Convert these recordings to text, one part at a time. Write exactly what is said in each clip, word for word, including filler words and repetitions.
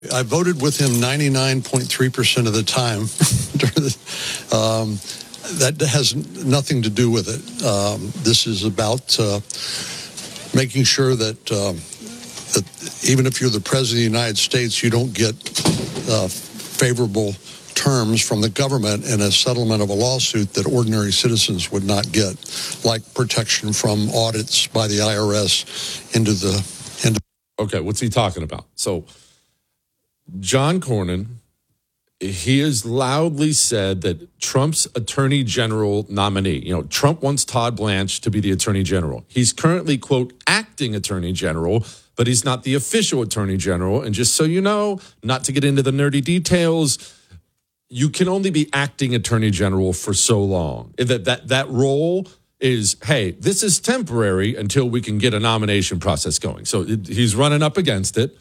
I voted with him ninety-nine point three percent of the time. um, that has nothing to do with it. Um, this is about uh, making sure that, um, that even if you're the president of the United States, you don't get uh, favorable terms from the government in a settlement of a lawsuit that ordinary citizens would not get, like protection from audits by the I R S into the... Into okay, what's he talking about? So... John Cornyn, he has loudly said that Trump's attorney general nominee, you know, Trump wants Todd Blanche to be the attorney general. He's currently, quote, acting attorney general, but he's not the official attorney general. And just so you know, not to get into the nerdy details, you can only be acting attorney general for so long. That that that role is, hey, this is temporary until we can get a nomination process going. So it, he's running up against it.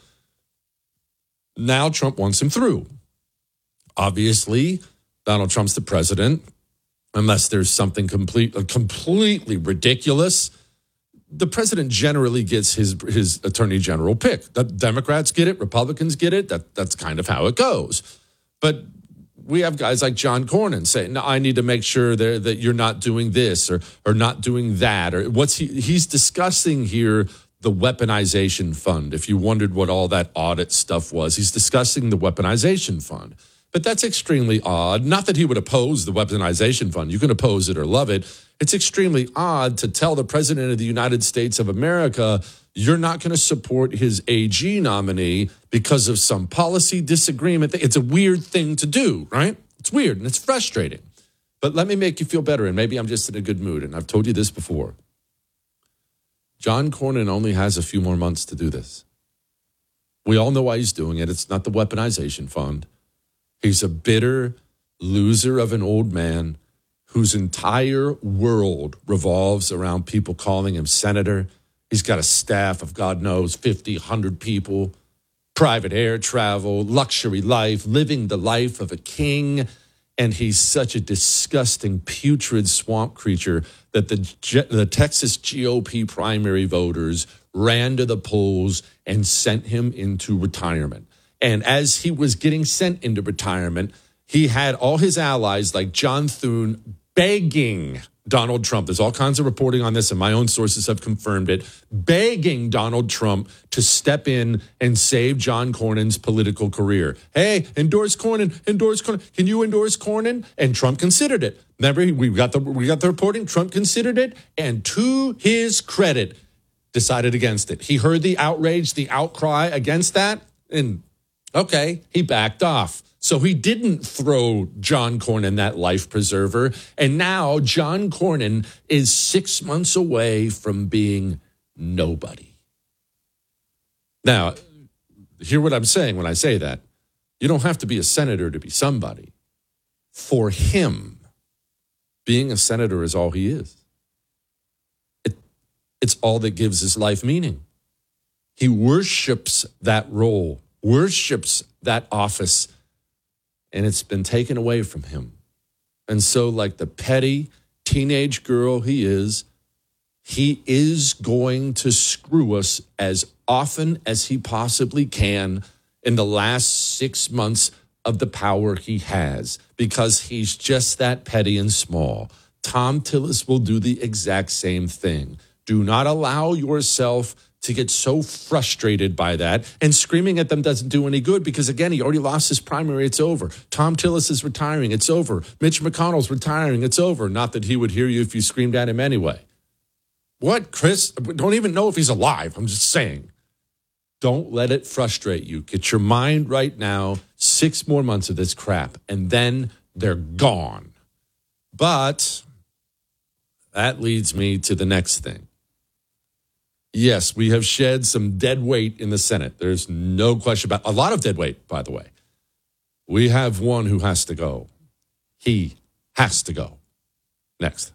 Now Trump wants him through. Obviously, Donald Trump's the president. Unless there's something complete, completely ridiculous, the president generally gets his his attorney general pick. The Democrats get it, Republicans get it. That that's kind of how it goes. But we have guys like John Cornyn saying, "No, I need to make sure that that you're not doing this or or not doing that." Or what's he? He's discussing here. The weaponization fund. If you wondered what all that audit stuff was, he's discussing the weaponization fund. But that's extremely odd. Not that he would oppose the weaponization fund. You can oppose it or love it. It's extremely odd to tell the president of the United States of America, you're not going to support his A G nominee because of some policy disagreement. It's a weird thing to do, right? It's weird and it's frustrating. But let me make you feel better, and maybe I'm just in a good mood, and I've told you this before. John Cornyn only has a few more months to do this. We all know why he's doing it. It's not the weaponization fund. He's a bitter loser of an old man whose entire world revolves around people calling him senator. He's got a staff of, God knows, fifty, one hundred people, private air travel, luxury life, living the life of a king. And he's such a disgusting, putrid swamp creature that the the Texas G O P primary voters ran to the polls and sent him into retirement. And as he was getting sent into retirement, he had all his allies like John Thune begging Donald Trump. There's all kinds of reporting on this, and my own sources have confirmed it, begging Donald Trump to step in and save John Cornyn's political career. Hey, endorse Cornyn, endorse Cornyn. Can you endorse Cornyn? And Trump considered it. Remember, we got the we got the reporting. Trump considered it, and to his credit, decided against it. He heard the outrage, the outcry against that, and okay, he backed off. So he didn't throw John Cornyn that life preserver. And now John Cornyn is six months away from being nobody. Now, hear what I'm saying when I say that. You don't have to be a senator to be somebody. For him, being a senator is all he is. It, it's all that gives his life meaning. He worships that role, worships that office, and it's been taken away from him. And so, like the petty teenage girl he is, he is going to screw us as often as he possibly can in the last six months of the power he has, because he's just that petty and small. Thom Tillis will do the exact same thing. Do not allow yourself to get so frustrated by that, and screaming at them doesn't do any good, because, again, he already lost his primary. It's over. Thom Tillis is retiring. It's over. Mitch McConnell's retiring. It's over. Not that he would hear you if you screamed at him anyway. What, Chris? I don't even know if he's alive. I'm just saying. Don't let it frustrate you. Get your mind right now. Six more months of this crap, and then they're gone. But that leads me to the next thing. Yes, we have shed some dead weight in the Senate. There's no question about a lot of dead weight, by the way. We have one who has to go. He has to go. Next.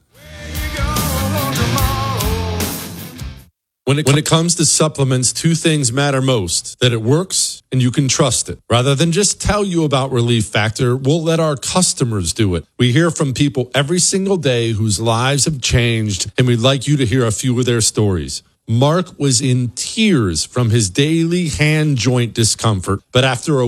When it, when it comes to supplements, two things matter most: that it works and you can trust it. Rather than just tell you about Relief Factor, we'll let our customers do it. We hear from people every single day whose lives have changed, and we'd like you to hear a few of their stories. Mark was in tears from his daily hand joint discomfort, but after a